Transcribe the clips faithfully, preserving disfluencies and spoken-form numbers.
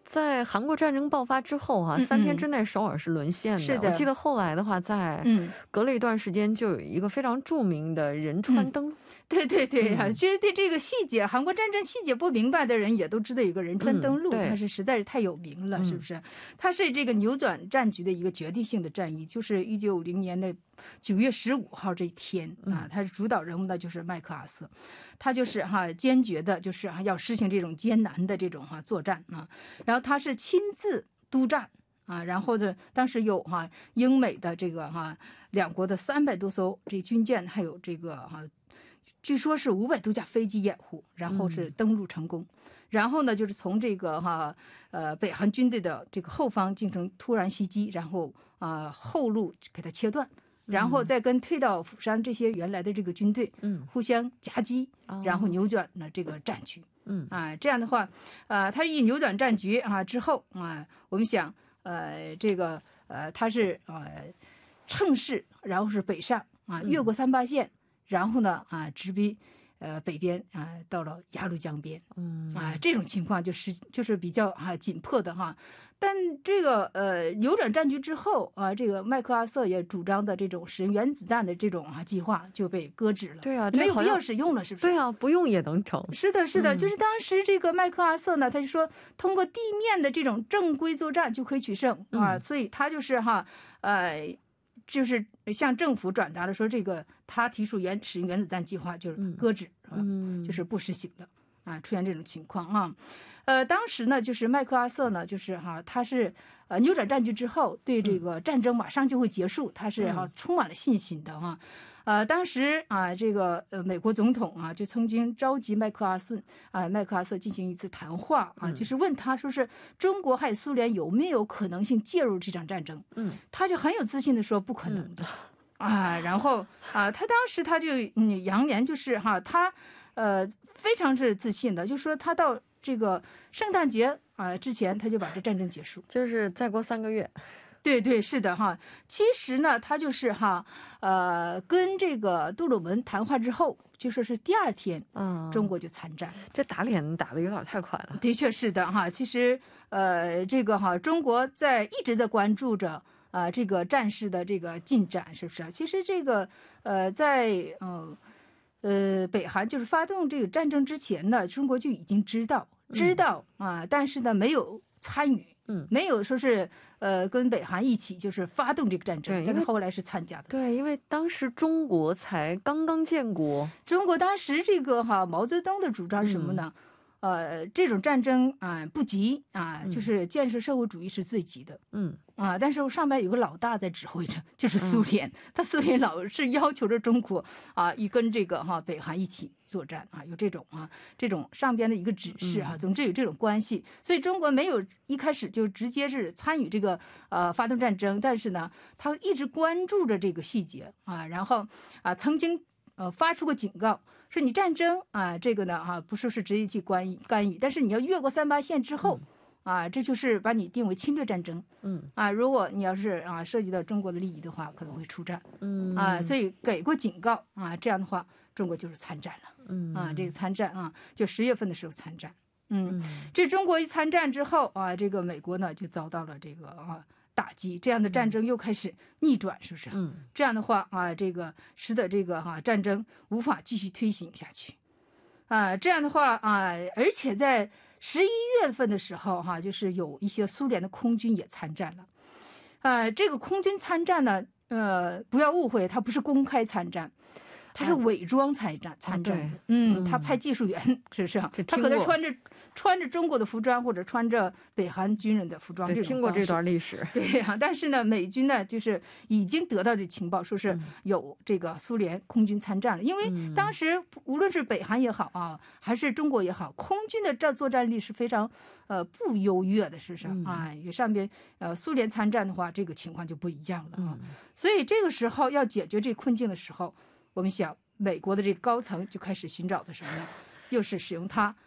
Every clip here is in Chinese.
在韩国战争爆发之后啊，三天之内首尔是沦陷的。 是的， 我记得后来的话，在隔了一段时间，就有一个非常著名的仁川登陆。 嗯、对对对啊、嗯，其实对这个细节，韩国战争细节不明白的人也都知道有个仁川登陆，嗯、它是实在是太有名了，嗯、是不是？它是这个扭转战局的一个决定性的战役，就是一九五零年的九月十五号这一天啊，他是主导人物呢，就是麦克阿瑟，他就是哈坚决的，就是哈要实行这种艰难的这种哈作战啊，然后他是亲自督战啊，然后呢，当时有哈英美的这个哈两国的三百多艘这军舰，还有这个哈，据说是五百多架飞机掩护，然后是登陆成功。嗯、然后呢，就是从这个哈呃北韩军队的这个后方进行突然袭击，然后啊、呃、后路给它切断。然后再跟退到釜山这些原来的这个军队，嗯，互相夹击，嗯、然后扭转了这个战局，嗯啊，这样的话，呃，他一扭转战局啊之后啊，我们想，呃，这个呃，他是呃乘势，然后是北上啊，越过三八线，嗯、然后呢啊，直逼呃北边啊，到了鸭绿江边，嗯啊，这种情况就是就是比较啊紧迫的哈。但这个呃扭转战局之后啊，这个麦克阿瑟也主张的这种使用原子弹的这种啊计划就被搁置了。 对啊， 没有必要使用了，是不是？ 对啊，不用也能成。 是的，是的，嗯、就是当时这个麦克阿瑟呢，他就说通过地面的这种正规作战就可以取胜啊，嗯、所以他就是哈呃。就是向政府转达了说，这个他提出原使用原子弹计划就是搁置，嗯，就是不实行了啊，出现这种情况啊，呃，当时呢，就是麦克阿瑟呢，就是哈，他是呃扭转战局之后，对这个战争马上就会结束，他是哈充满了信心的哈。呃，当时啊，这个呃，美国总统啊，就曾经召集麦克阿瑟啊，麦克阿瑟进行一次谈话啊，就是问他说是中国还有苏联有没有可能性介入这场战争？嗯，他就很有自信的说不可能的，嗯、啊，然后啊，他当时他就嗯扬言就是哈，他呃非常是自信的，就说他到这个圣诞节啊之前他就把这战争结束， 就是再过三个月。 对对，是的哈。其实呢，他就是哈，呃，跟这个杜鲁门谈话之后，就说是第二天，嗯，中国就参战。 这打脸打得有点太快了。 的确是的哈。其实，呃，这个哈，中国在一直在关注着啊、呃、这个战事的这个进展，是不是？其实这个呃，在嗯 呃, 呃北韩就是发动这个战争之前呢，中国就已经知道知道啊、呃，但是呢没有参与。嗯，没有说是呃跟北韩一起就是发动这个战争，但是后来是参加的。 对，因为当时中国才刚刚建国， 中国当时这个哈毛泽东的主张是什么呢？嗯呃，这种战争啊、呃、不急啊、呃，就是建设社会主义是最急的。嗯啊，但是上面有个老大在指挥着，就是苏联。嗯、他苏联老是要求着中国啊，一跟这个哈北韩一起作战啊，有这种啊这种上边的一个指示啊，总之有这种关系。所以中国没有一开始就直接是参与这个呃发动战争，但是呢，他一直关注着这个细节啊，然后啊曾经呃发出过警告。说你战争啊，这个呢啊，不是是直接去干预干预，但是你要越过三八线之后，嗯、啊，这就是把你定为侵略战争。嗯啊，如果你要是啊涉及到中国的利益的话，可能会出战。嗯啊，所以给过警告啊，这样的话，中国就是参战了。嗯啊，这个参战啊，就十月份的时候参战。嗯，嗯这中国一参战之后啊，这个美国呢就遭到了这个啊。打击，这样的战争又开始逆转，是不是？嗯，这样的话啊，这个使得这个哈、啊、战争无法继续推行下去，啊，这样的话啊，而且在十一月份的时候哈、啊，就是有一些苏联的空军也参战了，啊，这个空军参战呢，呃，不要误会，它不是公开参战。他是伪装参战参战的，嗯，他派技术员，是不是？他可能穿着穿着中国的服装，或者穿着北韩军人的服装。 对，听过这段历史。 对呀、啊，但是呢，美军呢，就是已经得到这情报，说是有这个苏联空军参战了。因为当时无论是北韩也好啊，还是中国也好，空军的这作战力是非常呃不优越的，是不是？啊，上边呃苏联参战的话，这个情况就不一样了啊。所以这个时候要解决这困境的时候。我们想，美国的这个高层就开始寻找的什么呢？又是使用它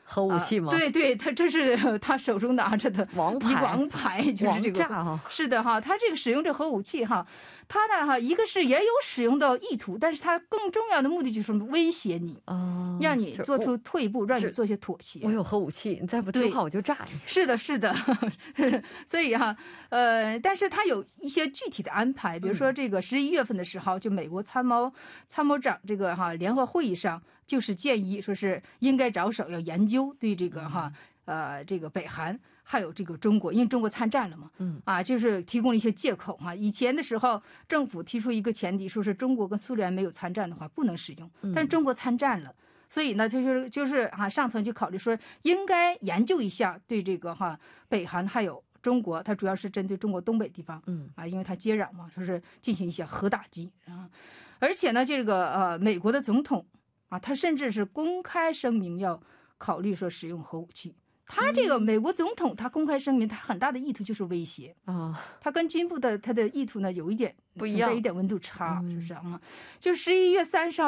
核武器吗？ 啊、对对，他这是他手中拿着的王牌， 王牌就是这个， 啊、 是的哈，他这个使用这核武器哈，他呢哈，一个是也有使用的意图，但是他更重要的目的就是威胁你， 哦、 让你做出退步，让你做些妥协。 我有核武器，你再不听话我就炸你。 是的，是的，所以哈，呃，但是他有一些具体的安排，比如说这个十一月份的时候，就美国参谋参谋长这个哈联合会议上。就是建议说是应该着手要研究对这个哈呃这个北韩还有这个中国，因为中国参战了嘛， 嗯啊就是提供了一些借口哈。以前的时候政府提出一个前提，说是中国跟苏联没有参战的话不能使用，但是中国参战了，所以呢他就是就是啊上层就考虑说应该研究一下对这个哈北韩还有中国，它主要是针对中国东北地方， 嗯啊因为它接壤嘛，说是进行一些核打击啊，而且呢这个呃美国的总统。啊，他甚至是公开声明要考虑说使用核武器。他这个美国总统，他公开声明，他很大的意图就是威胁啊。 他跟军部的他的意图呢有一点不一样， 存在一点温度差，是不是啊？就十一月三十号。